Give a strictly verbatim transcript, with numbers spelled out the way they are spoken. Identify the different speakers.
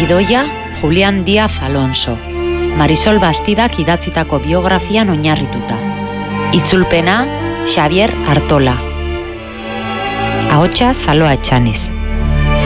Speaker 1: Gidoia Julian Díaz Alonso, Marisol Bastidak idatzitako biografian oinarrituta. Itzulpena Xavier Artola. Ahotsa Saloa Etxaniz.